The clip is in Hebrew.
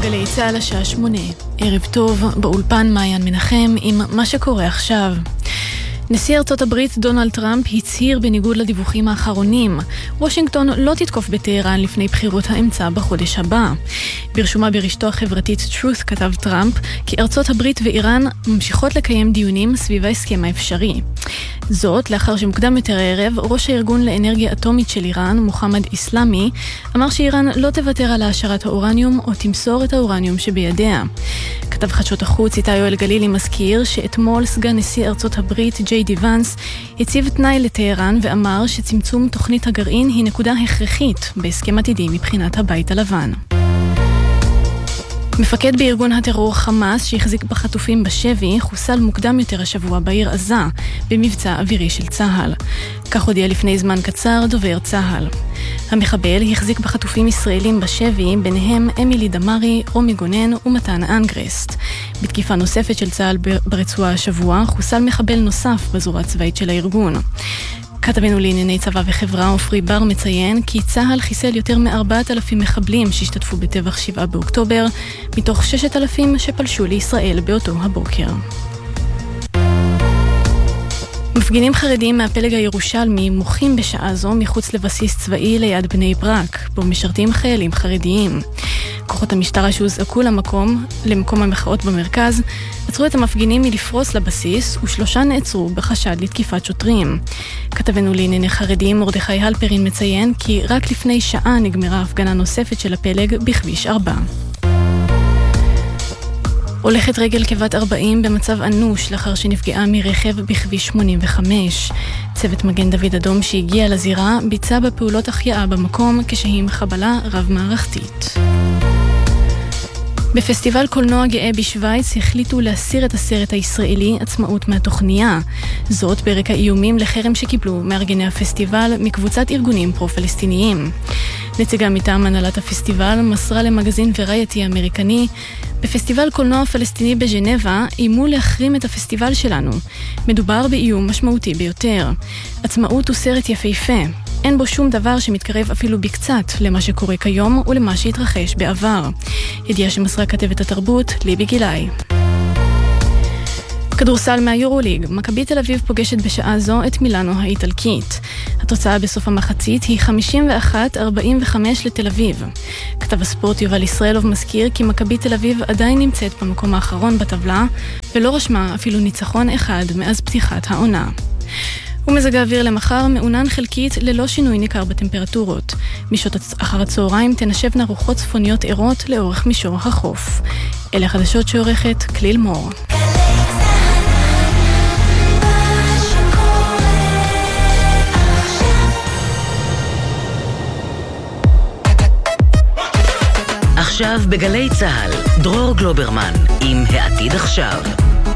גלי צהל השעה 8. ערב טוב, באולפן מעיין מנחם עם מה שקורה עכשיו. נשיא ארצות הברית דונלד טראמפ הצהיר בניגוד לדיווחים האחרונים. וושינגטון לא תתקוף בטהרן לפני בחירות האמצע בחודש הבא. ברשומה ברשתו החברתית Truth כתב טראמפ כי ארצות הברית ואיראן ממשיכות לקיים דיונים סביב ההסכם האפשרי. זאת לאחר שמוקדם יותר הערב ראש הארגון לאנרגיה אטומית של איראן, מוחמד איסלאמי, אמר שאיראן לא תוותר על העשרת האורניום או תמסור את האורניום שבידיה. כתב חדשות החוץ איתי יואל גלילי מזכיר שאתמול סגן נשיא ארצות הברית ג'יי די ונס הציב תנאי לטהרן ואמר שצמצום תוכנית הגרעין היא נקודה הכרחית בהסכם עתידי מבחינת הבית הלבן. מפקד בארגון הטרור חמאס שהחזיק בחטופים בשבי חוסל מוקדם יותר השבוע בעיר עזה במבצע אווירי של צה"ל. כך הודיע לפני זמן קצר דובר צה"ל. המחבל החזיק בחטופים ישראלים בשבי, ביניהם אמילי דמרי, רומי גונן ומתן אנגרסט. בתקיפה נוספת של צה"ל ברצועה השבוע חוסל מחבל נוסף בזרוע הצבאית של הארגון. כתבנו לענייני צבא וחברה אופרי בר מציין כי צה"ל חיסל יותר מ4,000 מחבלים שהשתתפו בטבח 7 באוקטובר, מתוך 6,000 שפלשו לישראל באותו הבוקר. מפגינים חרדים מהפלג הירושלמי מוחים בשעה זו מחוץ לבסיס צבאי ליד בני ברק, בו משרתים חיילים חרדיים. כוחות המשטרה שהוזעקו למקום המחאות במרכז, עצרו את המפגינים מלפרוס לבסיס, ו3 נעצרו בחשד לתקיפת שוטרים. כתבנו לענייני חרדיים מרדכי הלפרין מציין כי רק לפני שעה נגמרה הפגנה נוספת של הפלג בכביש 4. הולכת רגל כבת 40 במצב אנוש לאחר שנפגעה מרכב בכביש 85. צוות מגן דוד אדום שהגיע לזירה ביצע בפעולות החייאה במקום כשהיא מחבלה רב-מערכתית. בפסטיבל קולנוע גאה בשוויץ החליטו להסיר את הסרט הישראלי עצמאות מהתוכניה. זאת ברקע איומים לחרם שקיבלו מארגני הפסטיבל מקבוצת ארגונים פרו-פלסטיניים. נציגה מטעם הנהלת הפסטיבל מסרה למגזין וראייטי האמריקני, בפסטיבל קולנוע פלסטיני בז'נבה אימו להחרים את הפסטיבל שלנו. מדובר באיום משמעותי ביותר. עצמאות הוא סרט יפהפה. אין בו שום דבר שמתקרב אפילו בקצת למה שקורה כיום ולמה שהתרחש בעבר. ידיעה שמסרה כתבת התרבות ליבי גילאי. כדורסל מהיורוליג, מכבי תל אביב פוגשת בשעה זו את מילאנו האיטלקית. התוצאה בסוף המחצית היא 51-45 לתל אביב. כתב הספורט יובל ישראלוב מזכיר כי מכבי תל אביב עדיין נמצאת במקום האחרון בטבלה, ולא רשמה אפילו ניצחון אחד מאז פתיחת העונה. ומזג האוויר למחר מעונן חלקית ללא שינוי ניכר בטמפרטורות. משעות אחר הצהריים תנשבנה רוחות צפוניות עירות לאורך מישור החוף. אלה החדשות שעורכת כליל מור. עכשיו בגלי צהל, דרור גלוברמן עם העתיד עכשיו.